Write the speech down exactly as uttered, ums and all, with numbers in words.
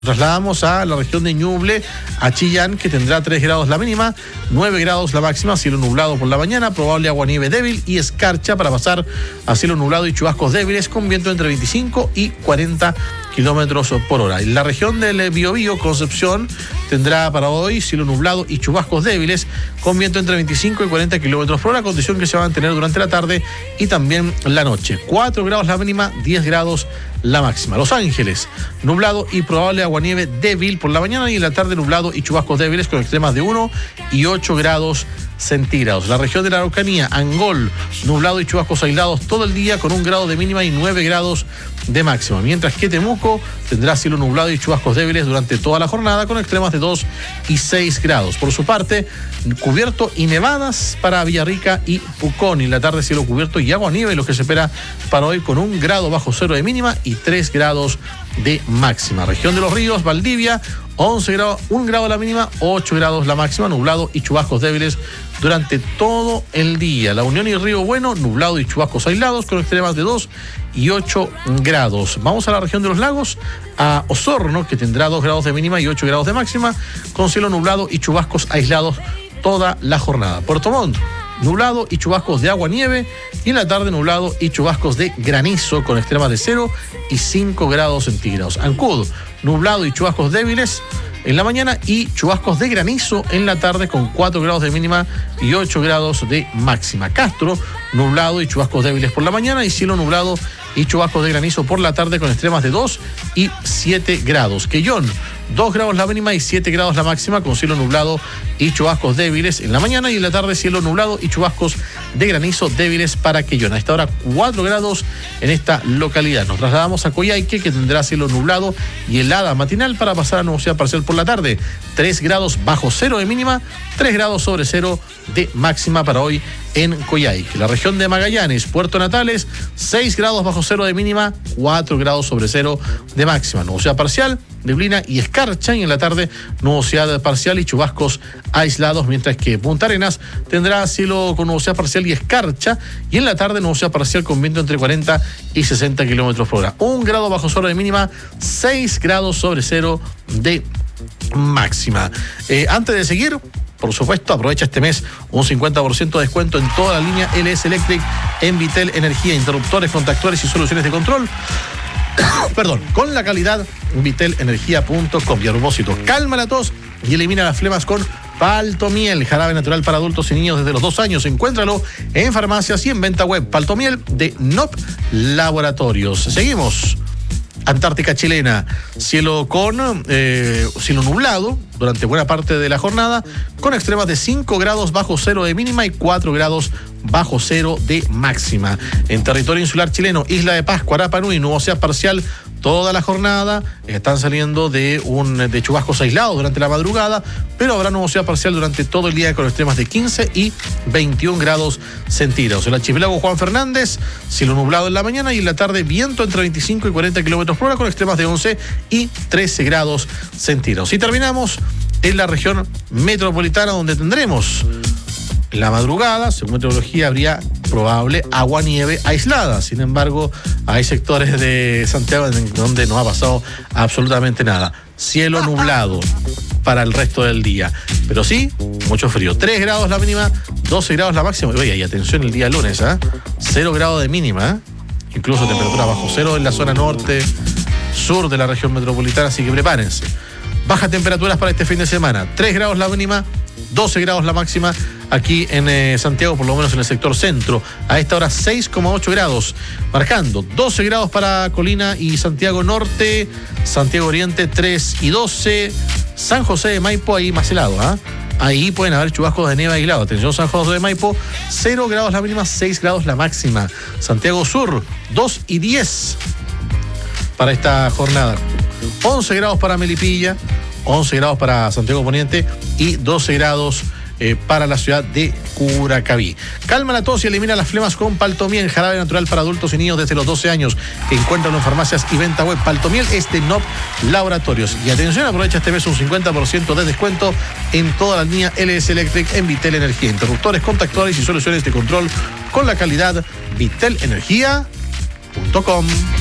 Trasladamos a la región de Ñuble, a Chillán, que tendrá tres grados la mínima, nueve grados la máxima, cielo nublado por la mañana, probable aguanieve débil y escarcha para pasar a cielo nublado y chubascos débiles con viento entre veinticinco y cuarenta kilómetros por hora. En la región del Biobío, Concepción, tendrá para hoy cielo nublado y chubascos débiles con viento entre veinticinco y cuarenta kilómetros por hora, condición que se va a mantener durante la tarde y también la noche. cuatro grados la mínima, diez grados la máxima. Los Ángeles, nublado y probable aguanieve débil por la mañana y en la tarde nublado y chubascos débiles con extremas de uno y ocho grados centígrados. La región de la Araucanía, Angol, nublado y chubascos aislados todo el día con un grado de mínima y nueve grados de máxima. Mientras que Temuco tendrá cielo nublado y chubascos débiles durante toda la jornada con extremas de dos y seis grados. Por su parte, cubierto y nevadas para Villarrica y Pucón. Y en la tarde cielo cubierto y aguanieve, lo que se espera para hoy con un grado bajo cero de mínima y tres grados de máxima. Región de los Ríos, Valdivia, once grados, un grado la mínima, ocho grados la máxima, nublado y chubascos débiles durante todo el día. La Unión y Río Bueno, nublado y chubascos aislados con extremas de dos y ocho grados. Vamos a la región de los lagos, a Osorno, que tendrá dos grados de mínima y ocho grados de máxima, con cielo nublado y chubascos aislados toda la jornada. Puerto Montt, nublado y chubascos de agua-nieve, y en la tarde nublado y chubascos de granizo con extremas de cero y cinco grados centígrados. Ancud, nublado y chubascos débiles en la mañana y chubascos de granizo en la tarde con cuatro grados de mínima y ocho grados de máxima. Castro, nublado y chubascos débiles por la mañana y cielo nublado y chubascos de granizo por la tarde con extremas de dos y siete grados. Quellón, dos grados la mínima y siete grados la máxima con cielo nublado y chubascos débiles en la mañana y en la tarde cielo nublado y chubascos de granizo débiles para Quellón. A esta hora cuatro grados en esta localidad. Nos trasladamos a Coyhaique, que tendrá cielo nublado y helada matinal para pasar a nubosidad parcial por la tarde. tres grados bajo cero de mínima, tres grados sobre cero de máxima para hoy en Coyhaique. La región de Magallanes, Puerto Natales, seis grados bajo cero de mínima, cuatro grados sobre cero de máxima. Nubosidad parcial, neblina y escarcha, y en la tarde nubosidad parcial y chubascos aislados, mientras que Punta Arenas tendrá cielo con nubosidad parcial y escarcha, y en la tarde nubosidad parcial con viento entre cuarenta y sesenta kilómetros por hora. Un grado bajo cero de mínima, seis grados sobre cero de máxima. Eh, antes de seguir, por supuesto, aprovecha este mes un cincuenta por ciento de descuento en toda la línea L S Electric en Vitel Energía, interruptores, contactores y soluciones de control. Perdón, con la calidad vitel energía punto com. Y a propósito, calma la tos y elimina las flemas con Paltomiel, jarabe natural para adultos y niños desde los dos años. Encuéntralo en farmacias y en venta web. Paltomiel de N O P Laboratorios. Seguimos. Antártica chilena, cielo con eh, cielo nublado durante buena parte de la jornada, con extremas de cinco grados bajo cero de mínima y cuatro grados bajo cero de máxima. En territorio insular chileno, Isla de Pascua, Rapa Nui, nubosidad parcial toda la jornada. Están saliendo de un de chubascos aislados durante la madrugada, pero habrá nubosidad parcial durante todo el día con extremas de quince y veintiún grados centígrados. El archipiélago Juan Fernández, cielo nublado en la mañana y en la tarde viento entre veinticinco y cuarenta kilómetros por hora con extremas de once y trece grados centígrados. Y terminamos en la región metropolitana, donde tendremos la madrugada, según meteorología, habría probable agua-nieve aislada. Sin embargo, hay sectores de Santiago en donde no ha pasado absolutamente nada. Cielo nublado para el resto del día. Pero sí, mucho frío. tres grados la mínima, doce grados la máxima. Oye, y atención el día lunes, ¿eh? cero grados de mínima, ¿eh? Incluso temperatura bajo cero en la zona norte, sur de la región metropolitana, así que prepárense. Bajas temperaturas para este fin de semana. tres grados la mínima, doce grados la máxima aquí en eh, Santiago, por lo menos en el sector centro. A esta hora seis coma ocho grados, marcando doce grados para Colina y Santiago Norte, Santiago Oriente tres y doce, San José de Maipo ahí más helado, ¿ah? ¿eh? Ahí pueden haber chubascos de nieve aislado. Atención, San José de Maipo, cero grados la mínima, seis grados la máxima. Santiago Sur, dos y diez para esta jornada. once grados para Melipilla, once grados para Santiago Poniente y doce grados eh, para la ciudad de Curacaví. Calma la tos y elimina las flemas con Paltomiel, jarabe natural para adultos y niños desde los doce años. Encuéntralo en farmacias y venta web. Paltomiel es de N O P Laboratorios. Y atención, aprovecha este mes un cincuenta por ciento de descuento en toda la línea L S Electric en Vitel Energía, interruptores, contactores y soluciones de control con la calidad vitel energía punto com.